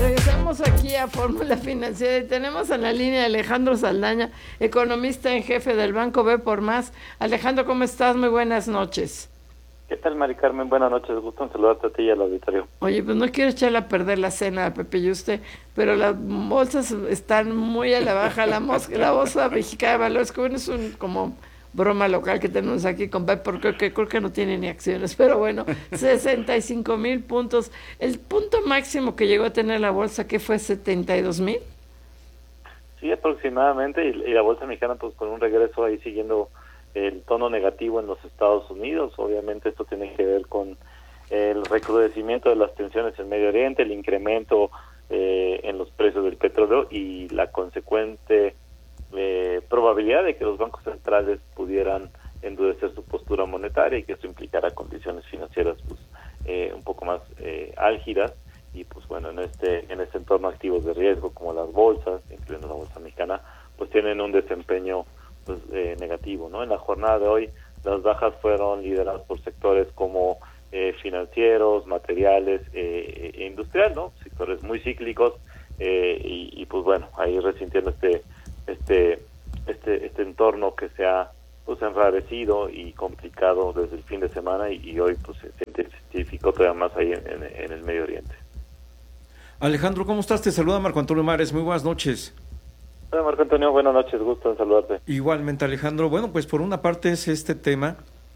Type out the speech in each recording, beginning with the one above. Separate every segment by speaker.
Speaker 1: Regresamos aquí a Fórmula Financiera y tenemos en la línea a Alejandro Saldaña, economista en jefe del Banco B por Más. Alejandro, ¿cómo estás? Muy buenas noches.
Speaker 2: ¿Qué tal, Mari Carmen? Buenas noches, gusto en saludarte a ti y al auditorio.
Speaker 1: Oye, pues no quiero echarle a perder la cena a Pepe y usted, pero las bolsas están muy a la baja. La bolsa mexicana de valores, que bueno, es un como broma local que tenemos aquí con Pepe, porque creo que no tiene ni acciones, pero bueno, 65,000 puntos. El punto máximo que llegó a tener la bolsa, ¿qué fue? ¿72,000?
Speaker 2: Sí, aproximadamente, y la bolsa mexicana pues con un regreso ahí siguiendo el tono negativo en los Estados Unidos. Obviamente esto tiene que ver con el recrudecimiento de las tensiones en Medio Oriente, el incremento en los precios del petróleo y la consecuente probabilidad de que los bancos centrales pudieran endurecer su postura monetaria y que esto implicara condiciones financieras pues un poco más álgidas. Y pues bueno, en este entorno activos de riesgo como las bolsas, incluyendo la bolsa mexicana, pues tienen un desempeño pues negativo, ¿no? En la jornada de hoy las bajas fueron lideradas por sectores como financieros, materiales e industrial, ¿no? Sectores muy cíclicos y pues bueno, ahí resintiendo este entorno que se ha pues enrarecido y complicado desde el fin de semana y hoy pues se intensificó todavía más ahí en el Medio Oriente.
Speaker 3: Alejandro, ¿cómo estás? Te saluda Marco Antonio Mares, muy buenas noches.
Speaker 2: Hola Marco Antonio, buenas noches, gusto en saludarte.
Speaker 3: Igualmente, Alejandro. Bueno, pues por una parte es este tema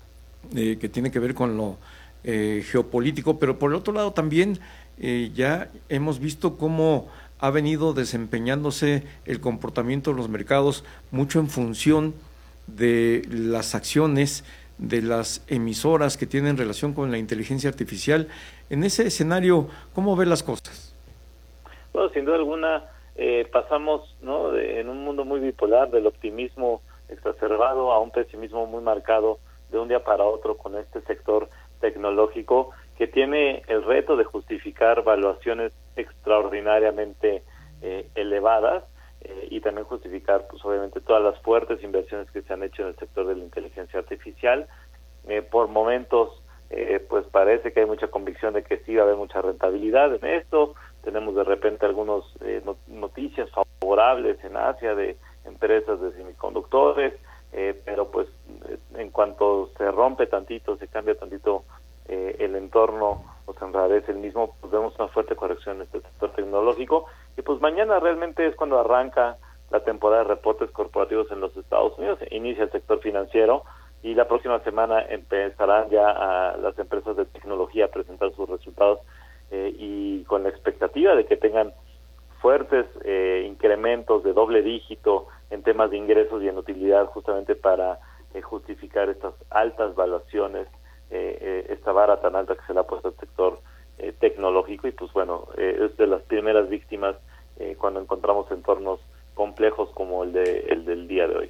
Speaker 3: que tiene que ver con lo geopolítico, pero por el otro lado también ya hemos visto cómo ha venido desempeñándose el comportamiento de los mercados mucho en función de las acciones de las emisoras que tienen relación con la inteligencia artificial. En ese escenario, ¿cómo ves las cosas?
Speaker 2: Bueno, sin duda alguna pasamos, ¿no?, en un mundo muy bipolar, del optimismo exacerbado a un pesimismo muy marcado de un día para otro con este sector tecnológico que tiene el reto de justificar valuaciones extraordinariamente elevadas y también justificar pues obviamente todas las fuertes inversiones que se han hecho en el sector de la inteligencia artificial. Por momentos pues parece que hay mucha convicción de que sí va a haber mucha rentabilidad en esto. Tenemos de repente algunas noticias favorables en Asia de empresas de semiconductores, pero pues en cuanto se rompe tantito, se cambia tantito el entorno o se enrarece el mismo, pues vemos una fuerte corrección en este sector tecnológico. Y pues mañana realmente es cuando arranca la temporada de reportes corporativos en los Estados Unidos, inicia el sector financiero y la próxima semana empezarán ya a las empresas de tecnología a presentar sus resultados y con la expectativa de que tengan fuertes incrementos de doble dígito en temas de ingresos y en utilidad, justamente para justificar estas altas valuaciones, esta vara tan alta que se le ha puesto al sector tecnológico. Y pues bueno, es de las primeras víctimas cuando encontramos entornos complejos como el del día de hoy.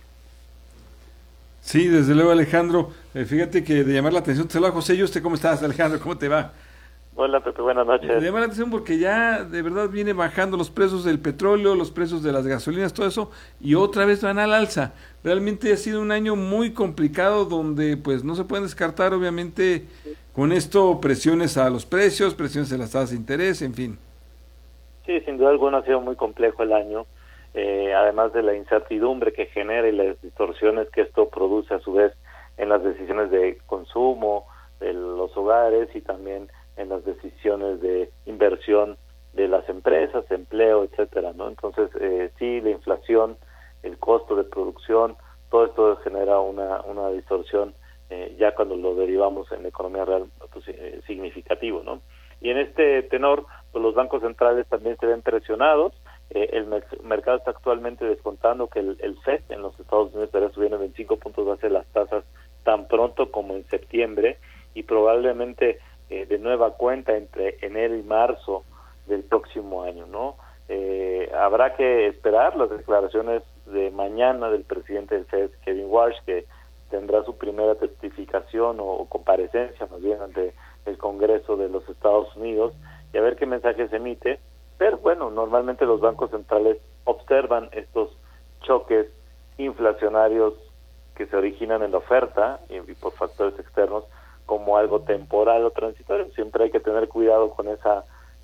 Speaker 4: Sí, desde luego, Alejandro. Fíjate que de llamar la atención, te saluda José. ¿Y usted cómo estás, Alejandro? ¿Cómo te va?
Speaker 2: Hola, Pepe, buenas noches.
Speaker 4: De llamar la atención porque ya de verdad viene bajando los precios del petróleo, los precios de las gasolinas, todo eso, y otra vez van al alza. Realmente ha sido un año muy complicado donde pues no se pueden descartar obviamente con esto presiones a los precios, presiones a las tasas de interés, en fin.
Speaker 2: Sí, sin duda alguna ha sido muy complejo el año, además de la incertidumbre que genera y las distorsiones que esto produce a su vez en las decisiones de consumo de los hogares y también en las decisiones de inversión de las empresas, empleo, etcétera, ¿no? Entonces, sí, la inflación, el costo de producción, todo esto genera una distorsión ya cuando lo derivamos en la economía real, pues, significativo, ¿no? Y en este tenor, pues los bancos centrales también se ven presionados. El mercado está actualmente descontando que el FED en los Estados Unidos estará subiendo 25 puntos base las tasas tan pronto como en septiembre y probablemente de nueva cuenta entre enero y marzo del próximo año, ¿no? Habrá que esperar las declaraciones de mañana del presidente del FED, Kevin Warsh, que tendrá su primera testificación o comparecencia más bien ante el Congreso de los Estados Unidos y a ver qué mensaje se emite. Pero bueno, normalmente los bancos centrales observan estos choques inflacionarios que se originan en la oferta y por factores externos como algo temporal o transitorio. Siempre hay que tener cuidado con esa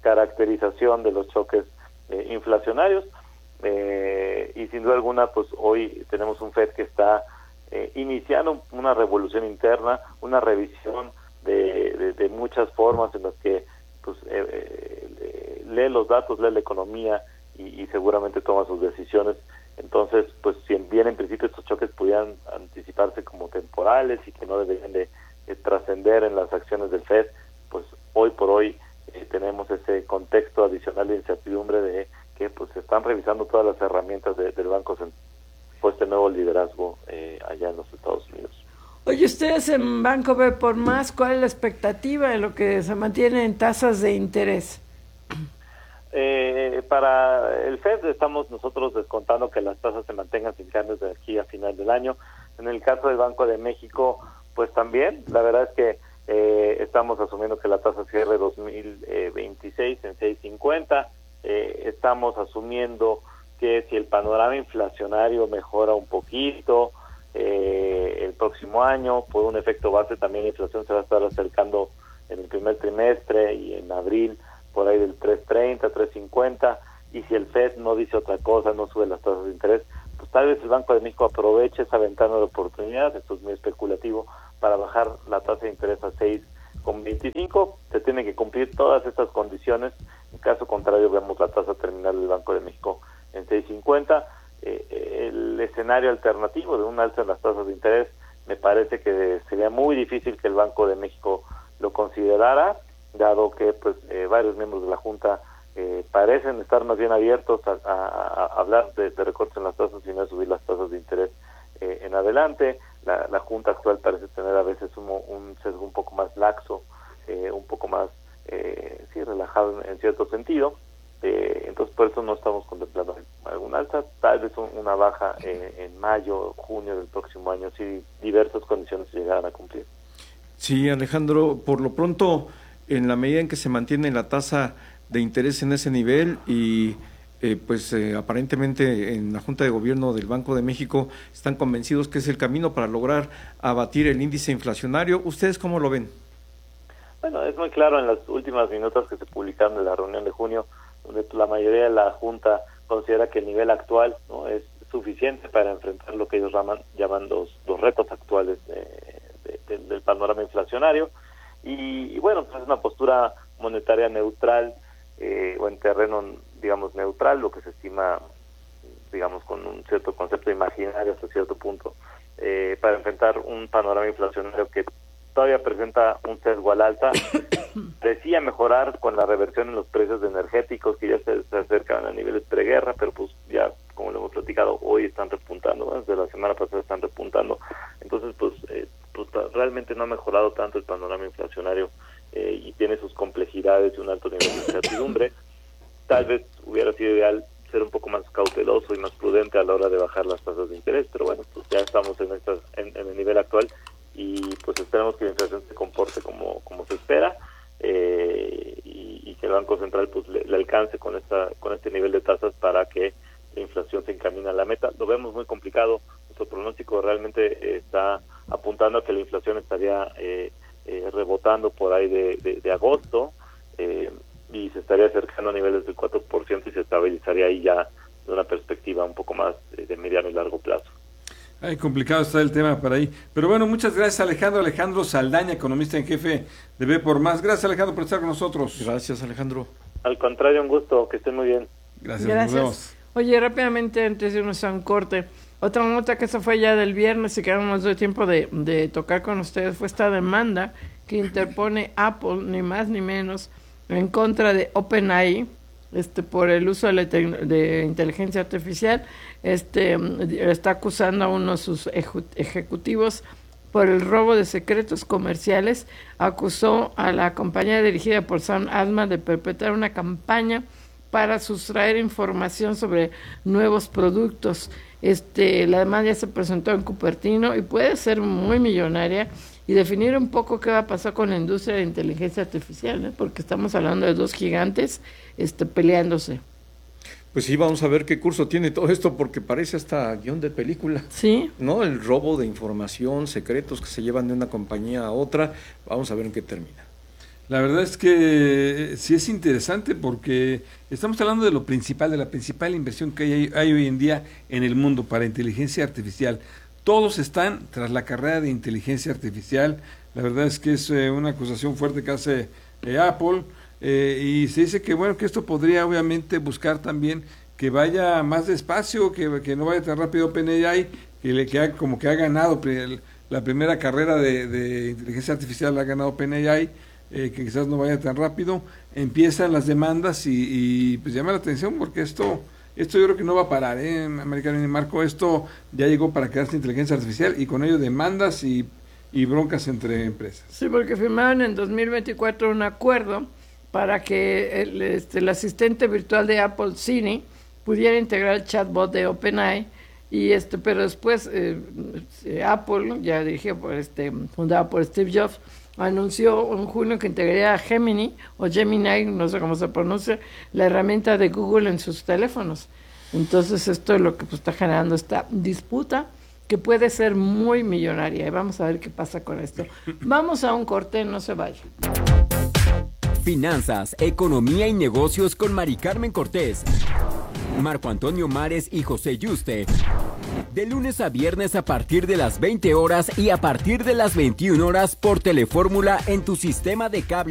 Speaker 2: caracterización de los choques inflacionarios. Y sin duda alguna, pues hoy tenemos un FED que está iniciando una revolución interna, una revisión de muchas formas en las que pues lee los datos, lee la economía y seguramente toma sus decisiones. Entonces, pues si bien en principio estos choques pudieran anticiparse como temporales y que no deberían de trascender en las acciones del FED, pues hoy por hoy tenemos ese contexto adicional de incertidumbre de que pues se están revisando todas las herramientas del Banco Central por este nuevo liderazgo allá en los Estados Unidos.
Speaker 1: Oye, ustedes en Banco B por Más, ¿cuál es la expectativa de lo que se mantiene en tasas de interés?
Speaker 2: Para el FED estamos nosotros descontando que las tasas se mantengan sin cambios de aquí a final del año. En el caso del Banco de México, pues también, la verdad es que estamos asumiendo que la tasa cierre 2026 en 6.50. Estamos asumiendo que si el panorama inflacionario mejora un poquito el próximo año, por un efecto base, también la inflación se va a estar acercando en el primer trimestre y en abril por ahí del 3.30, 3.50, y si el FED no dice otra cosa, no sube las tasas de interés, pues tal vez el Banco de México aproveche esa ventana de oportunidad, esto es muy especulativo, para bajar la tasa de interés a 6.25. Se tienen que cumplir todas estas condiciones, en caso contrario vemos la tasa terminal del Banco de México en 6.50. El escenario alternativo de un alza en las tasas de interés, me parece que sería muy difícil que el Banco de México lo considerara, dado que pues varios miembros de la Junta parecen estar más bien abiertos a hablar de recortes en las tasas y no de subir las tasas de interés en adelante. La Junta actual parece tener a veces un sesgo un poco más laxo, un poco más relajado en cierto sentido. Entonces por eso no estamos contemplando alguna alza, tal vez una baja en mayo, junio del próximo año, si diversas condiciones se llegaran a cumplir.
Speaker 3: Sí, Alejandro, por lo pronto, en la medida en que se mantiene la tasa de interés en ese nivel y aparentemente en la Junta de Gobierno del Banco de México están convencidos que es el camino para lograr abatir el índice inflacionario, ¿ustedes cómo lo ven?
Speaker 2: Bueno, es muy claro en las últimas minutas que se publicaron de la reunión de junio, donde la mayoría de la Junta considera que el nivel actual no es suficiente para enfrentar lo que ellos llaman los retos actuales del panorama inflacionario. Y bueno, pues es una postura monetaria neutral o en terreno, digamos, neutral, lo que se estima, digamos, con un cierto concepto imaginario hasta cierto punto, para enfrentar un panorama inflacionario que todavía presenta un sesgo al alza. Decía mejorar con la reversión en los precios de energéticos, que ya se acercan a niveles preguerra, pero pues ya, como lo hemos platicado, hoy están repuntando, ¿no? Desde la semana pasada están repuntando. Entonces, pues realmente no ha mejorado tanto el panorama inflacionario y tiene sus complejidades y un alto nivel de incertidumbre. Tal vez hubiera sido ideal ser un poco más cauteloso y más prudente a la hora de bajar las tasas de interés, pero bueno, pues ya estamos en el nivel actual y pues esperemos que la inflación se comporte como se espera y que el Banco Central pues le alcance con este nivel de tasas para que la inflación se encamine a la meta. Lo vemos muy complicado, nuestro pronóstico realmente está apuntando a que la inflación estaría rebotando por ahí de agosto y se estaría acercando a niveles del 4% y se estabilizaría ahí ya de una perspectiva un poco más de mediano y largo plazo.
Speaker 4: Ay, complicado está el tema para ahí. Pero bueno, muchas gracias Alejandro Saldaña, economista en jefe de B por Más. Gracias Alejandro por estar con nosotros.
Speaker 3: Gracias Alejandro.
Speaker 2: Al contrario, un gusto, que estén muy bien.
Speaker 4: Gracias. Nos vemos.
Speaker 1: Oye, rápidamente antes de irnos a un corte, otra nota que esa fue ya del viernes y que no nos dio tiempo de tocar con ustedes fue esta demanda que interpone Apple, ni más ni menos, en contra de OpenAI, por el uso de inteligencia artificial. Está acusando a uno de sus ejecutivos por el robo de secretos comerciales. Acusó a la compañía dirigida por Sam Altman de perpetrar una campaña para sustraer información sobre nuevos productos. La demanda ya se presentó en Cupertino y puede ser muy millonaria y definir un poco qué va a pasar con la industria de inteligencia artificial, ¿no? Porque estamos hablando de dos gigantes peleándose.
Speaker 3: Pues sí, vamos a ver qué curso tiene todo esto, porque parece hasta guión de película.
Speaker 1: Sí.
Speaker 3: ¿No? El robo de información, secretos que se llevan de una compañía a otra. Vamos a ver en qué termina.
Speaker 4: La verdad es que sí es interesante porque estamos hablando de lo principal, de la principal inversión que hay hoy en día en el mundo para inteligencia artificial. Todos están tras la carrera de inteligencia artificial. La verdad es que es una acusación fuerte que hace Apple y se dice que bueno, que esto podría obviamente buscar también que vaya más despacio, que no vaya tan rápido OpenAI, como que ha ganado la primera carrera de inteligencia artificial, la ha ganado OpenAI, que quizás no vaya tan rápido. Empiezan las demandas y pues llama la atención porque esto yo creo que no va a parar, Americano y Marco, esto ya llegó para quedarse inteligencia artificial y con ello demandas y broncas entre empresas.
Speaker 1: Sí, porque firmaron en 2024 un acuerdo para que el asistente virtual de Apple, Siri, pudiera integrar el chatbot de OpenAI, pero después Apple, ya dije, fundado por Steve Jobs, anunció en junio que integraría a Gemini, no sé cómo se pronuncia, la herramienta de Google en sus teléfonos. Entonces esto es lo que está generando esta disputa que puede ser muy millonaria. Y vamos a ver qué pasa con esto. Vamos a un corte, no se vaya.
Speaker 5: Finanzas, economía y negocios con Mari Carmen Cortés, Marco Antonio Mares y José Yuste. De lunes a viernes a partir de las 20 horas y a partir de las 21 horas por Telefórmula en tu sistema de cable.